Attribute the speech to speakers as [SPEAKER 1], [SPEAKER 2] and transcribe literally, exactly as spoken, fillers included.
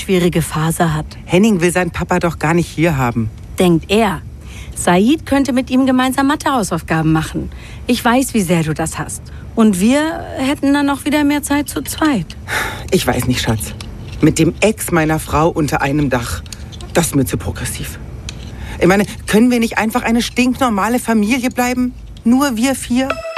[SPEAKER 1] schwierige Phase hat.
[SPEAKER 2] Henning will seinen Papa doch gar nicht hier haben.
[SPEAKER 1] Denkt er. Said könnte mit ihm gemeinsam Mathehausaufgaben machen. Ich weiß, wie sehr du das hast. Und wir hätten dann auch wieder mehr Zeit zu zweit.
[SPEAKER 2] Ich weiß nicht, Schatz. Mit dem Ex meiner Frau unter einem Dach. Das ist mir zu progressiv. Ich meine, können wir nicht einfach eine stinknormale Familie bleiben? Nur wir vier?